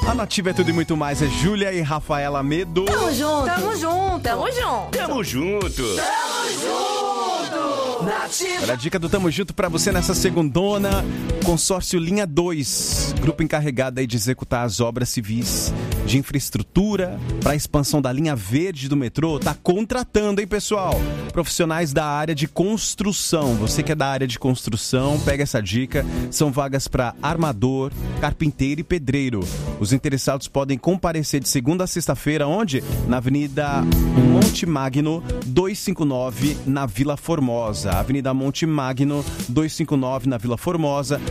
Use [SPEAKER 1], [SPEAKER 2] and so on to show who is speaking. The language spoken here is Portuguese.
[SPEAKER 1] A Nativa é tudo e muito mais. É Júlia e Rafaela Medo.
[SPEAKER 2] Tamo junto.
[SPEAKER 3] Tamo junto.
[SPEAKER 2] Tamo junto.
[SPEAKER 4] Tamo junto.
[SPEAKER 2] Tamo junto. Nativa.
[SPEAKER 1] Olha a dica do Tamo Junto pra você nessa segundona. Consórcio Linha 2, grupo encarregado aí de executar as obras civis de infraestrutura para a expansão da linha verde do metrô, tá contratando, hein, pessoal? Profissionais da área de construção. Você que é da área de construção, pega essa dica. São vagas para armador, carpinteiro e pedreiro. Os interessados podem comparecer de segunda a sexta-feira, onde? Na Avenida Monte Magno, 259, na Vila Formosa. Avenida Monte Magno, 259, na Vila Formosa.